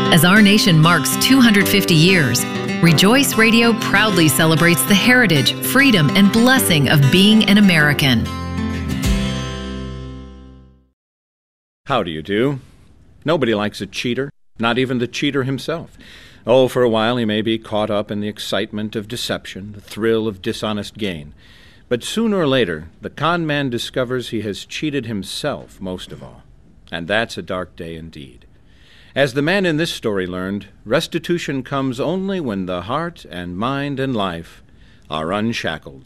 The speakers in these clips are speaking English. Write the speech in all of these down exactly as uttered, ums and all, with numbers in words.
As our nation marks two hundred fifty years, Rejoice Radio proudly celebrates the heritage, freedom, and blessing of being an American. How do you do? Nobody likes a cheater, not even the cheater himself. Oh, for a while he may be caught up in the excitement of deception, the thrill of dishonest gain. But sooner or later, the con man discovers he has cheated himself most of all. And that's a dark day indeed. As the man in this story learned, restitution comes only when the heart and mind and life are unshackled.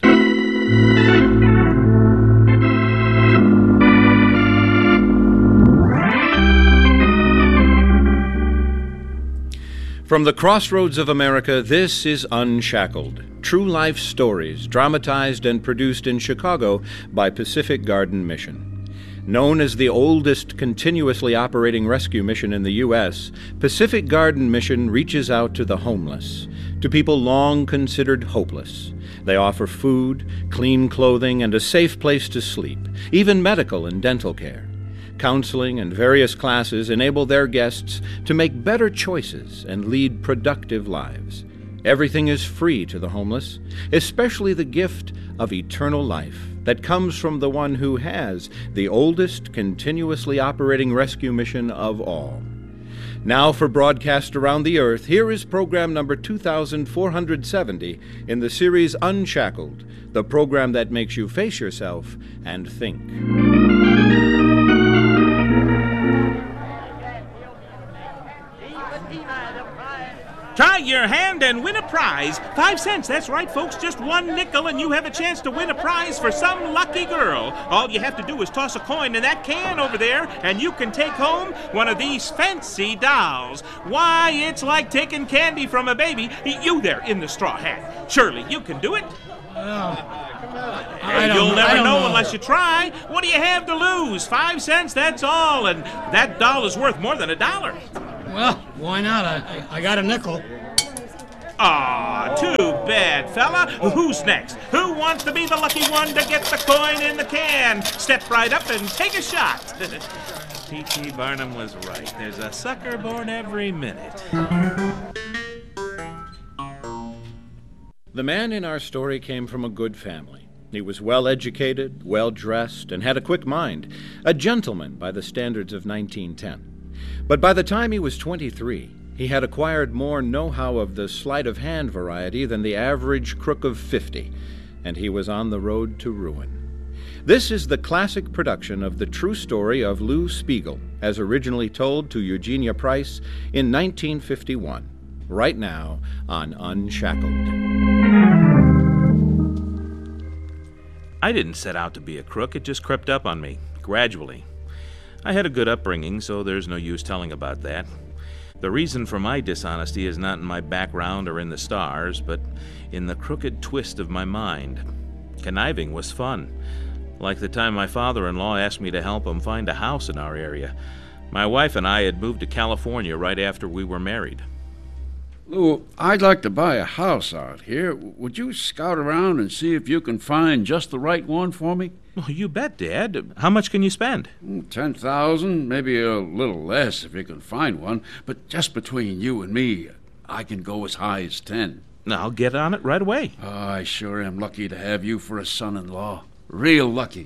From the crossroads of America, this is Unshackled, true life stories dramatized and produced in Chicago by Pacific Garden Mission. Known as the oldest continuously operating rescue mission in the U S, Pacific Garden Mission reaches out to the homeless, to people long considered hopeless. They offer food, clean clothing, and a safe place to sleep, even medical and dental care. Counseling and various classes enable their guests to make better choices and lead productive lives. Everything is free to the homeless, especially the gift of eternal life that comes from the one who has the oldest continuously operating rescue mission of all. Now for broadcast around the earth, here is program number two thousand four hundred seventy in the series Unshackled, the program that makes you face yourself and think. Try your hand and win a prize. Five cents, that's right, folks. Just one nickel and you have a chance to win a prize for some lucky girl. All you have to do is toss a coin in that can over there and you can take home one of these fancy dolls. Why, it's like taking candy from a baby. You there in the straw hat. Surely you can do it. I don't, You'll never I don't know, know unless you try. What do you have to lose? Five cents, that's all. And that doll is worth more than a dollar. Well, why not? I, I got a nickel. Aw, too bad, fella. Who's next? Who wants to be the lucky one to get the coin in the can? Step right up and take a shot. P T Barnum was right. There's a sucker born every minute. The man in our story came from a good family. He was well-educated, well-dressed, and had a quick mind, a gentleman by the standards of nineteen ten. But by the time he was twenty-three, he had acquired more know-how of the sleight-of-hand variety than the average crook of fifty, and he was on the road to ruin. This is the classic production of the true story of Lou Spiegel, as originally told to Eugenia Price in nineteen fifty-one, right now on Unshackled. I didn't set out to be a crook. It just crept up on me, gradually. I had a good upbringing, so there's no use telling about that. The reason for my dishonesty is not in my background or in the stars, but in the crooked twist of my mind. Conniving was fun, like the time my father-in-law asked me to help him find a house in our area. My wife and I had moved to California right after we were married. Lou, I'd like to buy a house out here. Would you scout around and see if you can find just the right one for me? Well, you bet, Dad. How much can you spend? Ten thousand, maybe a little less if you can find one. But just between you and me, I can go as high as ten. I'll get on it right away. Oh, I sure am lucky to have you for a son-in-law. Real lucky.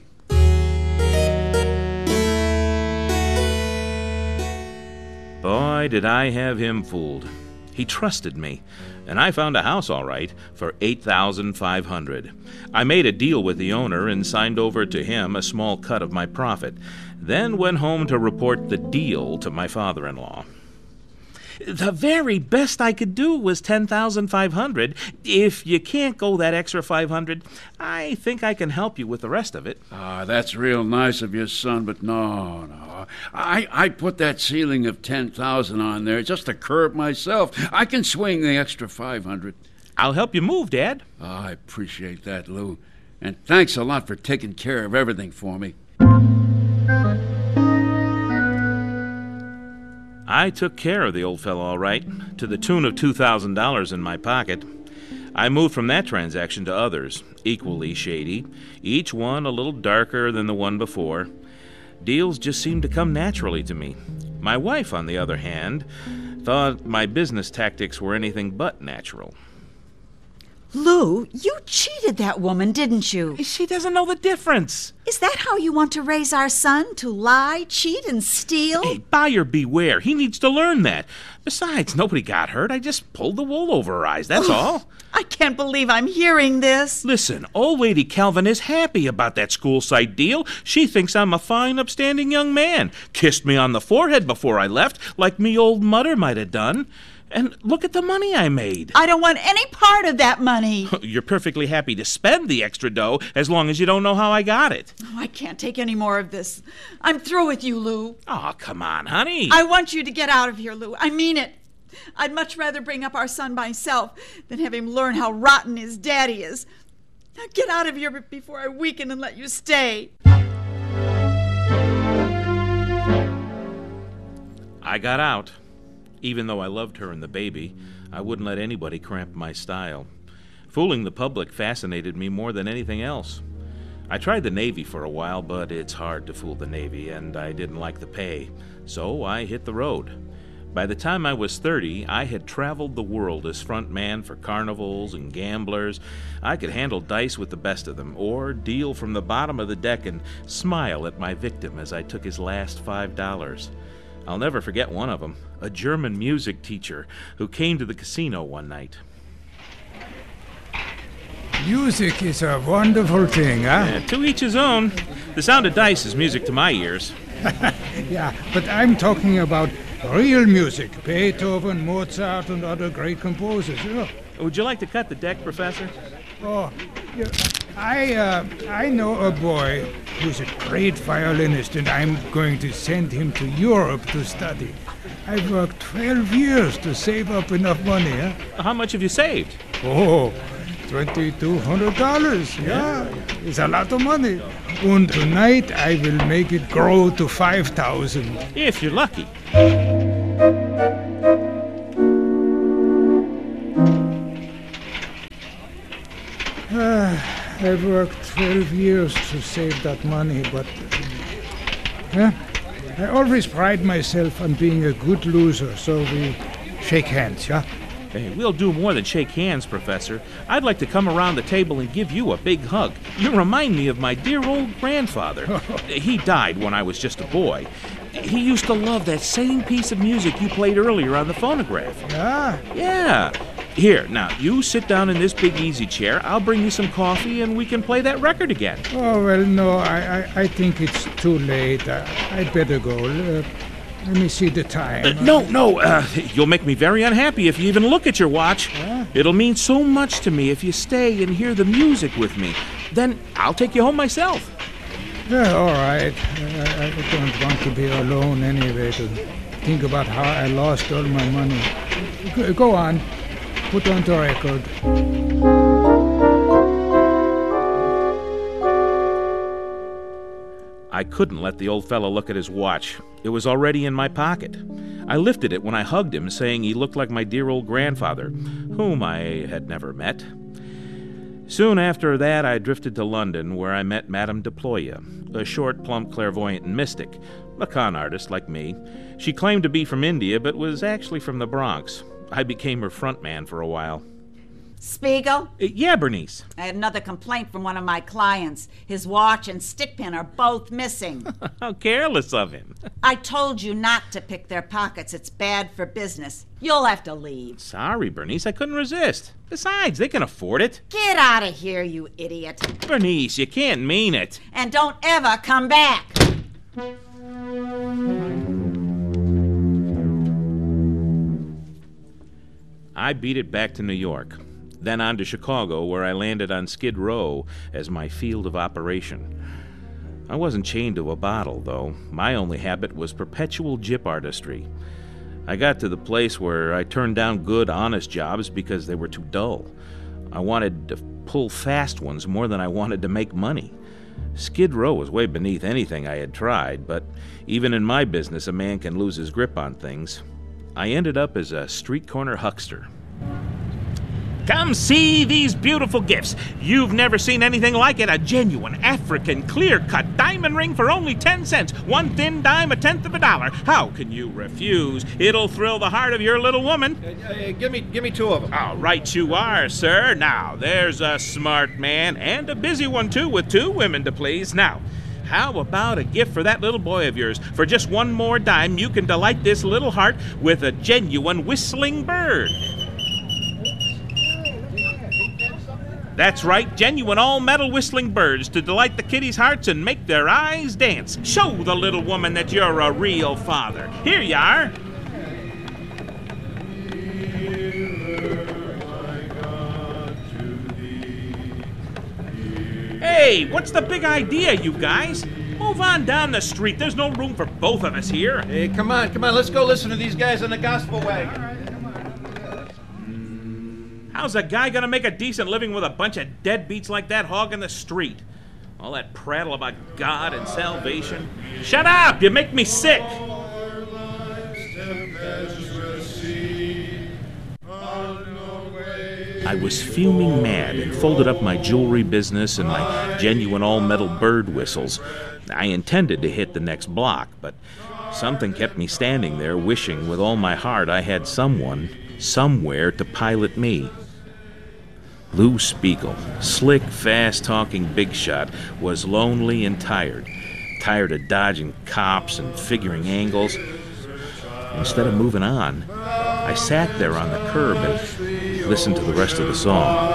Boy, did I have him fooled. He trusted me, and I found a house all right for eight thousand five hundred dollars. I made a deal with the owner and signed over to him a small cut of my profit, then went home to report the deal to my father-in-law. The very best I could do was ten thousand five hundred dollars. If you can't go that extra five hundred dollars, I think I can help you with the rest of it. Ah, that's real nice of you, son, but no, no. I, I put that ceiling of ten thousand dollars on there just to curb myself. I can swing the extra five hundred dollars. I'll help you move, Dad. Oh, I appreciate that, Lou. And thanks a lot for taking care of everything for me. I took care of the old fellow all right, to the tune of two thousand dollars in my pocket. I moved from that transaction to others, equally shady, each one a little darker than the one before. Deals just seemed to come naturally to me. My wife, on the other hand, thought my business tactics were anything but natural. Lou, you cheated that woman, didn't you? She doesn't know the difference. Is that how you want to raise our son? To lie, cheat, and steal? Hey, buyer beware. He needs to learn that. Besides, nobody got hurt. I just pulled the wool over her eyes, that's all. I can't believe I'm hearing this. Listen, old lady Calvin is happy about that school site deal. She thinks I'm a fine, upstanding young man. Kissed me on the forehead before I left, like me old mother might have done. And look at the money I made. I don't want any part of that money. You're perfectly happy to spend the extra dough as long as you don't know how I got it. Oh, I can't take any more of this. I'm through with you, Lou. Oh, come on, honey. I want you to get out of here, Lou. I mean it. I'd much rather bring up our son myself than have him learn how rotten his daddy is. Now get out of here before I weaken and let you stay. I got out. Even though I loved her and the baby, I wouldn't let anybody cramp my style. Fooling the public fascinated me more than anything else. I tried the Navy for a while, but it's hard to fool the Navy, and I didn't like the pay, so I hit the road. By the time I was thirty, I had traveled the world as front man for carnivals and gamblers. I could handle dice with the best of them, or deal from the bottom of the deck and smile at my victim as I took his last five dollars. I'll never forget one of them, a German music teacher who came to the casino one night. Music is a wonderful thing, huh? Yeah, to each his own. The sound of dice is music to my ears. Yeah, but I'm talking about real music. Beethoven, Mozart, and other great composers. Yeah. Would you like to cut the deck, Professor? Oh, yeah. I, uh, I know a boy who's a great violinist, and I'm going to send him to Europe to study. I've worked twelve years to save up enough money, huh? How much have you saved? Oh, twenty-two hundred dollars, yeah. It's a lot of money. And tonight I will make it grow to five thousand. If you're lucky. Uh, I've worked twelve years to save that money, but yeah, I always pride myself on being a good loser, so we shake hands, yeah? Hey, we'll do more than shake hands, Professor. I'd like to come around the table and give you a big hug. You remind me of my dear old grandfather. He died when I was just a boy. He used to love that same piece of music you played earlier on the phonograph. Yeah? Yeah. Here, now, you sit down in this big easy chair. I'll bring you some coffee, and we can play that record again. Oh, well, no, I, I, I think it's too late. I, I'd better go. Uh, let me see the time. Uh, no, no, uh, you'll make me very unhappy if you even look at your watch. Huh? It'll mean so much to me if you stay and hear the music with me. Then I'll take you home myself. Yeah, all right. I, I don't want to be alone anyway to think about how I lost all my money. Go, go on. Put on the record. I couldn't let the old fellow look at his watch. It was already in my pocket. I lifted it when I hugged him, saying he looked like my dear old grandfather, whom I had never met. Soon after that, I drifted to London, where I met Madame Deploya, a short, plump clairvoyant and mystic, a con artist like me. She claimed to be from India, but was actually from the Bronx. I became her front man for a while. Spiegel? Uh, yeah, Bernice. I had another complaint from one of my clients. His watch and stick pin are both missing. How careless of him. I told you not to pick their pockets. It's bad for business. You'll have to leave. Sorry, Bernice. I couldn't resist. Besides, they can afford it. Get out of here, you idiot. Bernice, you can't mean it. And don't ever come back. I beat it back to New York, then on to Chicago, where I landed on Skid Row as my field of operation. I wasn't chained to a bottle, though. My only habit was perpetual gyp artistry. I got to the place where I turned down good, honest jobs because they were too dull. I wanted to pull fast ones more than I wanted to make money. Skid Row was way beneath anything I had tried, but even in my business, a man can lose his grip on things. I ended up as a street corner huckster. Come see these beautiful gifts. You've never seen anything like it. A genuine African clear-cut diamond ring for only ten cents. One thin dime, a tenth of a dollar. How can you refuse? It'll thrill the heart of your little woman. Uh, uh, give me, give me two of them. All right, you are, sir. Now, there's a smart man, and a busy one, too, with two women to please. Now, how about a gift for that little boy of yours? For just one more dime, you can delight this little heart with a genuine whistling bird. That's right, genuine all-metal whistling birds to delight the kiddies' hearts and make their eyes dance. Show the little woman that you're a real father. Here you are. Hey, what's the big idea, you guys? Move on down the street. There's no room for both of us here. Hey, come on, come on. Let's go listen to these guys on the gospel wagon. How's a guy gonna make a decent living with a bunch of deadbeats like that hogging the street? All that prattle about God and salvation. Shut up! You make me sick! I was fuming mad and folded up my jewelry business and my genuine all-metal bird whistles. I intended to hit the next block, but something kept me standing there wishing with all my heart I had someone, somewhere to pilot me. Lou Spiegel, slick, fast-talking big shot, was lonely and tired. Tired of dodging cops and figuring angles. Instead of moving on, I sat there on the curb and listened to the rest of the song.